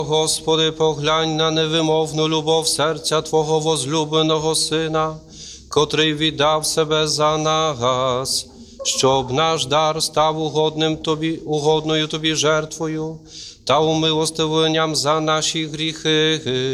Господи, поглянь на невимовну любов серця Твого возлюбленого Сина, котрий віддав себе за нас, щоб наш дар став угодною Тобі жертвою та умилостивленням за наші гріхи.